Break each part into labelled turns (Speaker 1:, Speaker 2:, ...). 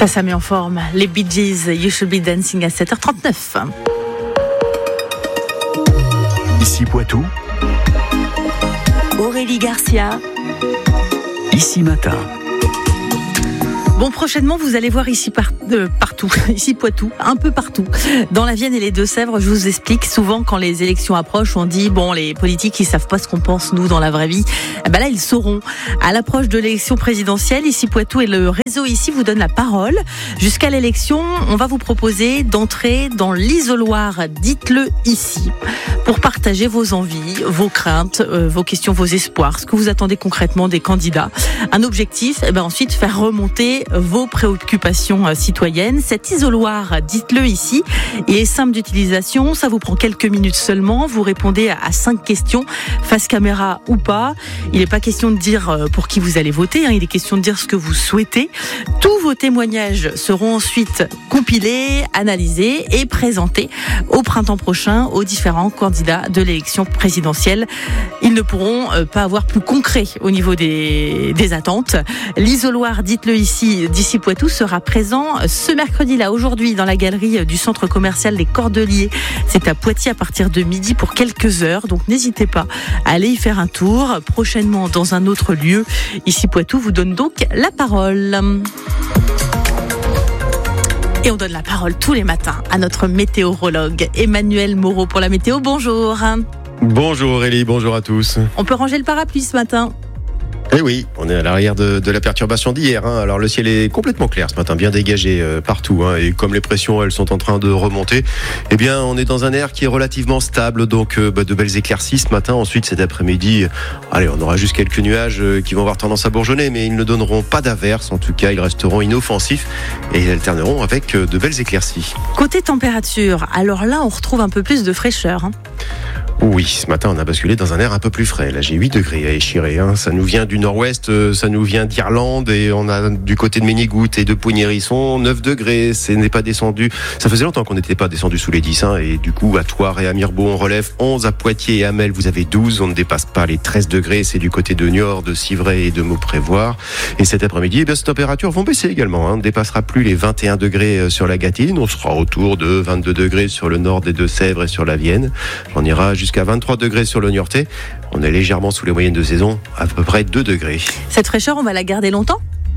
Speaker 1: Ça met en forme. Les Bee Gees, You Should Be Dancing à 7h39.
Speaker 2: Ici Poitou,
Speaker 3: Aurélie Garcia.
Speaker 2: Ici Matin.
Speaker 1: Bon, prochainement, vous allez voir ici partout, ici Poitou, un peu partout. Dans la Vienne et les Deux-Sèvres, je vous explique, souvent quand les élections approchent, on dit, bon, les politiques, ils savent pas ce qu'on pense, nous, dans la vraie vie. Ben là, ils sauront. À l'approche de l'élection présidentielle, ici Poitou et le réseau ici vous donne la parole. Jusqu'à l'élection, on va vous proposer d'entrer dans l'isoloir, dites-le ici, pour partager vos envies, vos craintes, vos questions, vos espoirs, ce que vous attendez concrètement des candidats. Un objectif, ensuite, faire remonter vos préoccupations citoyennes. Cet isoloir, dites-le ici, il est simple d'utilisation, ça vous prend quelques minutes seulement, vous répondez à 5 questions, face caméra ou pas. Il n'est pas question de dire pour qui vous allez voter, il est question de dire ce que vous souhaitez. Tous vos témoignages seront ensuite compilés, analysés et présentés au printemps prochain aux différents candidats de l'élection présidentielle. Ils ne pourront pas avoir plus concret au niveau des attentes. L'isoloir, dites-le ici, d'ici Poitou sera présent ce mercredi-là, aujourd'hui, dans la galerie du centre commercial des Cordeliers. C'est à Poitiers à partir de midi pour quelques heures, donc n'hésitez pas à aller y faire un tour. Prochainement, dans un autre lieu, ici Poitou vous donne donc la parole. Et on donne la parole tous les matins à notre météorologue Emmanuel Moreau pour la météo. Bonjour.
Speaker 4: Bonjour Aurélie, bonjour à tous.
Speaker 1: On peut ranger le parapluie ce matin.
Speaker 4: Eh oui, on est à l'arrière de la perturbation d'hier. Alors le ciel est complètement clair ce matin, bien dégagé partout. Et comme les pressions, elles sont en train de remonter, on est dans un air qui est relativement stable. Donc de belles éclaircies ce matin. Ensuite, cet après-midi, on aura juste quelques nuages qui vont avoir tendance à bourgeonner, mais ils ne donneront pas d'averse. En tout cas, ils resteront inoffensifs et ils alterneront avec de belles éclaircies.
Speaker 1: Côté température, alors là, on retrouve un peu plus de fraîcheur.
Speaker 4: Oui, ce matin, on a basculé dans un air un peu plus frais. Là, j'ai 8 degrés à Échiré. Ça nous vient du nord-ouest, ça nous vient d'Irlande et on a du côté de Ménigout et de Pouigny-Hérisson 9 degrés. Ce n'est pas descendu. Ça faisait longtemps qu'on n'était pas descendu sous les 10. Et du coup, à Thouars et à Mirebeau, on relève 11. À Poitiers et à Mel, vous avez 12. On ne dépasse pas les 13 degrés. C'est du côté de Niort, de Civray et de Mauprévoire. Et cet après-midi, ces températures vont baisser également. On ne dépassera plus les 21 degrés sur la Gâtine. On sera autour de 22 degrés sur le nord des Deux-Sèvres et sur la Vienne. On ira jusqu'à 23 degrés sur le Niortais. On est légèrement sous les moyennes de saison, à peu près 2 degrés.
Speaker 1: Cette fraîcheur, on va la garder longtemps ?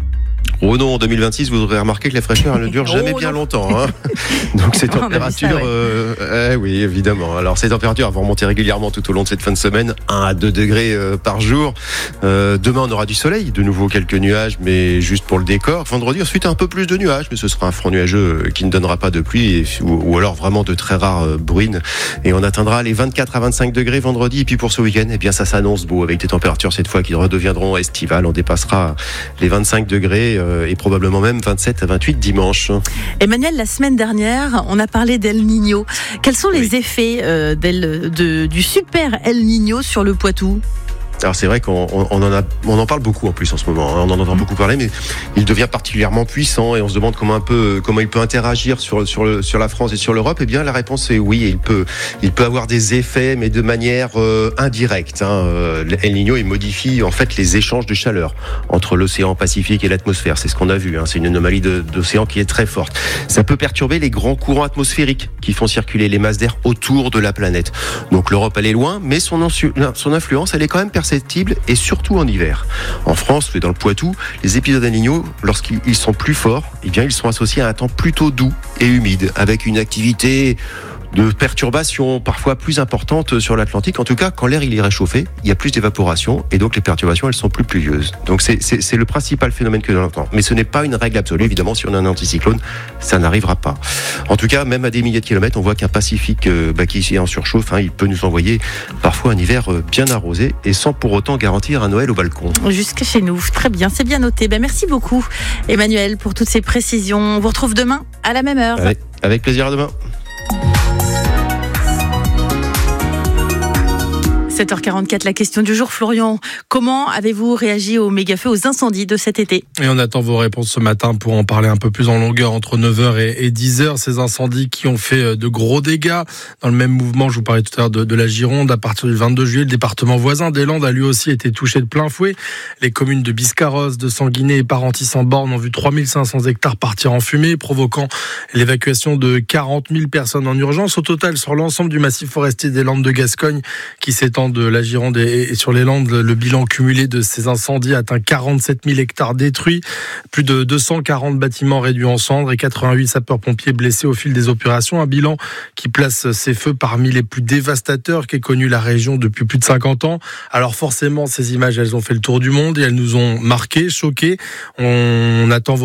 Speaker 4: Oh non, en 2026, vous aurez remarqué que la fraîcheur, elle ne dure jamais bien longtemps. Donc ces températures, oui, évidemment. Alors ces températures vont remonter régulièrement tout au long de cette fin de semaine, 1 à 2 degrés par jour. Demain, on aura du soleil, de nouveau quelques nuages, mais juste pour le décor. Vendredi, ensuite, un peu plus de nuages, mais ce sera un front nuageux qui ne donnera pas de pluie, ou alors vraiment de très rares bruines. Et on atteindra les 24 à 25 degrés vendredi. Et puis pour ce week-end, ça s'annonce beau, avec des températures cette fois qui redeviendront estivales. On dépassera les 25 degrés. Et probablement même 27 à 28 dimanche. Emmanuel,
Speaker 1: la semaine dernière, on a parlé d'El Niño. Quels sont les effets du super El Niño sur le Poitou ?
Speaker 4: Alors c'est vrai qu'on en parle beaucoup en plus en ce moment. On en entend beaucoup parler, mais il devient particulièrement puissant et on se demande comment il peut interagir sur la France et sur l'Europe. La réponse est oui. Il peut avoir des effets, mais de manière indirecte. El Niño, il modifie en fait les échanges de chaleur entre l'océan Pacifique et l'atmosphère. C'est ce qu'on a vu. C'est une anomalie d'océan qui est très forte. Ça peut perturber les grands courants atmosphériques qui font circuler les masses d'air autour de la planète. Donc l'Europe, elle est loin, mais son influence, elle est quand même perceptible et surtout en hiver. En France et dans le Poitou, les épisodes El Niño, lorsqu'ils sont plus forts, ils sont associés à un temps plutôt doux et humide, avec une activité de perturbations parfois plus importantes sur l'Atlantique. En tout cas, quand l'air il est réchauffé, il y a plus d'évaporation et donc les perturbations elles sont plus pluvieuses. Donc c'est le principal phénomène que l'on entend. Mais ce n'est pas une règle absolue. Évidemment, si on a un anticyclone, ça n'arrivera pas. En tout cas, même à des milliers de kilomètres, on voit qu'un Pacifique qui est en surchauffe, il peut nous envoyer parfois un hiver bien arrosé et sans pour autant garantir un Noël au balcon.
Speaker 1: Jusqu'à chez nous. Très bien, c'est bien noté. Merci beaucoup Emmanuel pour toutes ces précisions. On vous retrouve demain à la même heure.
Speaker 4: Avec plaisir, à demain.
Speaker 1: 7h44, la question du jour, Florian. Comment avez-vous réagi aux méga-feux, aux incendies de cet été ?
Speaker 3: Et on attend vos réponses ce matin pour en parler un peu plus en longueur entre 9h et 10h. Ces incendies qui ont fait de gros dégâts. Dans le même mouvement, je vous parlais tout à l'heure de la Gironde. À partir du 22 juillet, le département voisin des Landes a lui aussi été touché de plein fouet. Les communes de Biscarrosse, de Sanguinet et Parentis-en-Born ont vu 3500 hectares partir en fumée, provoquant l'évacuation de 40 000 personnes en urgence. Au total, sur l'ensemble du massif forestier des Landes de Gascogne, qui s'étend de la Gironde et sur les Landes, le bilan cumulé de ces incendies atteint 47 000 hectares détruits, plus de 240 bâtiments réduits en cendres et 88 sapeurs-pompiers blessés au fil des opérations. Un bilan qui place ces feux parmi les plus dévastateurs qu'ait connu la région depuis plus de 50 ans. Alors forcément, ces images, elles ont fait le tour du monde et elles nous ont marqués, choqués. On attend